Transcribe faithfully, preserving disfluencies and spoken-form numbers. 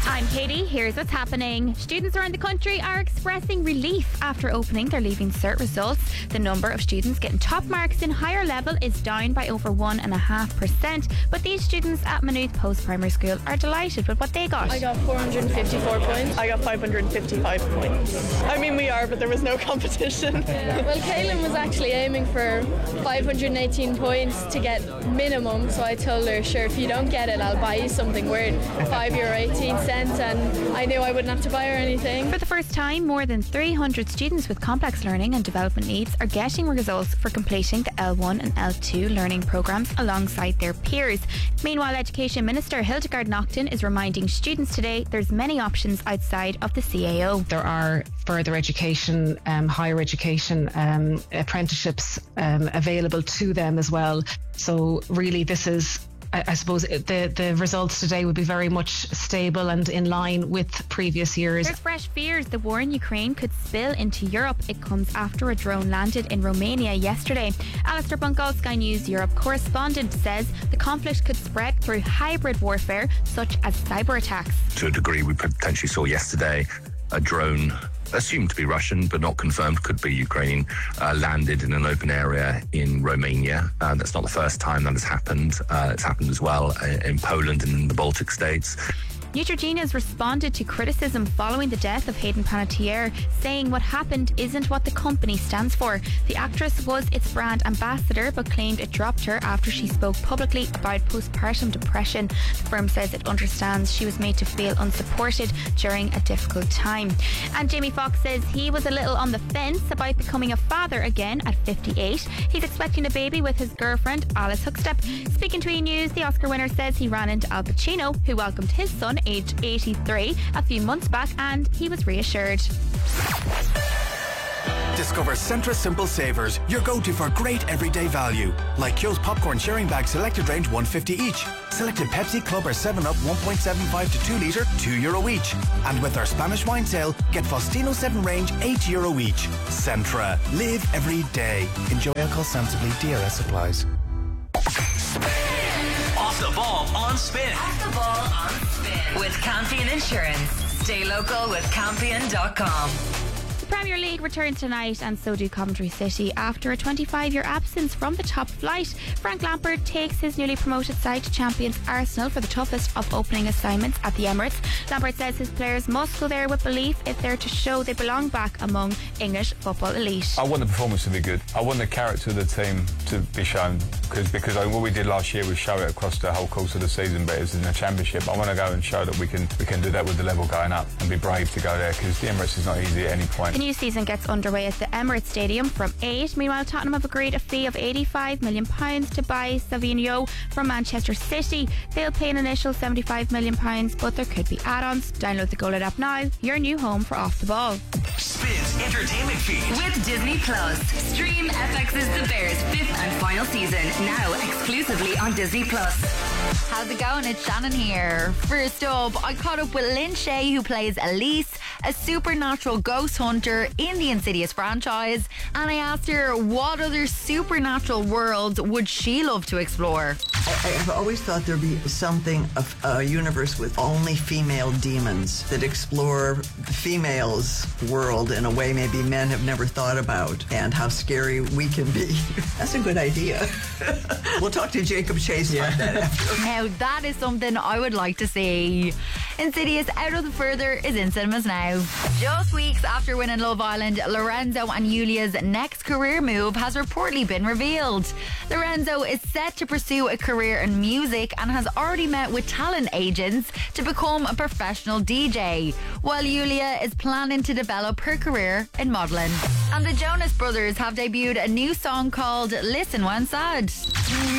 I'm Katie. Here's what's happening. Students around the country are expressing relief after opening their Leaving Cert results. The number of students getting top marks in higher level is down by over one and a half percent. But these students at Maynooth Post Primary School are delighted with what they got. I got four hundred fifty-four points. I got five hundred fifty-five points. I mean, we are, but there was no competition. Yeah. Well, Kaylin was actually aiming for five hundred eighteen points to get minimum. So I told her, sure, if you don't get it, I'll buy you something weird. Five euro eighteen cents. And I knew I wouldn't have to buy her anything. For the first time, more than three hundred students with complex learning and development needs are getting results for completing the L one and L two learning programmes alongside their peers. Meanwhile, Education Minister Hildegard Naughton is reminding students today there's many options outside of the C A O. There are further education, um, higher education, um, apprenticeships um, available to them as well. So really this is, I suppose the, the results today would be very much stable and in line with previous years. There's fresh fears the war in Ukraine could spill into Europe. It comes after a drone landed in Romania yesterday. Alistair Bunkall, Sky News Europe correspondent, says the conflict could spread through hybrid warfare such as cyber attacks. To a degree, we potentially saw yesterday a drone assumed to be Russian but not confirmed, could be Ukrainian, uh, landed in an open area in Romania. Uh, that's not the first time that has happened. Uh, it's happened as well in Poland and in the Baltic states. Neutrogena has responded to criticism following the death of Hayden Panettiere, saying what happened isn't what the company stands for. The actress was its brand ambassador but claimed it dropped her after she spoke publicly about postpartum depression. The firm says it understands she was made to feel unsupported during a difficult time. And Jamie Foxx says he was a little on the fence about becoming a father again at fifty-eight. He's expecting a baby with his girlfriend Alice Hookstep. Speaking to E! News, the Oscar winner says he ran into Al Pacino, who welcomed his son aged eighty-three a few months back, and he was reassured. Discover Centra Simple Savers, your go-to for great everyday value. Like Kyo's popcorn sharing bag, selected range one fifty each. Selected Pepsi, Club or seven up one point seven five to two litre, two euro each. And with our Spanish wine sale, get Faustino seven range, eight euro each. Centra, live every day. Enjoy alcohol sensibly, D R S applies. Off the ball on Spin. Off the ball on Spin. With Campion Insurance. Stay local with Campion dot com. The Premier League returns tonight, and so do Coventry City after a twenty-five-year absence from the top flight. Frank Lampard takes his newly promoted side to champions Arsenal for the toughest of opening assignments at the Emirates. Lampard says his players must go there with belief if they're to show they belong back among English football elite. I want the performance to be good. I want the character of the team to be shown, because because what we did last year was show it across the whole course of the season, but it's in the Championship. I want to go and show that we can we can do that with the level going up and be brave to go there, because the Emirates is not easy at any point. The new season gets underway at the Emirates Stadium from eight. Meanwhile, Tottenham have agreed a fee of eighty-five million pounds to buy Savinho from Manchester City. They'll pay an initial seventy-five million pounds, but there could be add-ons. Download the Goal It app now, your new home for Off the Ball. Spin's entertainment feed. With Disney Plus. Stream F X's The Bears fifth and final season, now exclusively on Disney Plus. How's it going? It's Shannon here. First up, I caught up with Lynn Shay, who plays Elise, a supernatural ghost hunter in the Insidious franchise, and I asked her what other supernatural worlds would she love to explore. I, I've always thought there'd be something, of a universe with only female demons that explore the females' world in a way maybe men have never thought about, and how scary we can be. That's a good idea. We'll talk to Jacob Chase yeah. about that after. Now that is something I would like to see. Insidious Out of the Further is in cinemas now. Just weeks after winning Love Island, Lorenzo and Yulia's next career move has reportedly been revealed. Lorenzo is set to pursue a career in music and has already met with talent agents to become a professional D J, while Yulia is planning to develop her career in modelling. And the Jonas Brothers have debuted a new song called Listen When Sad.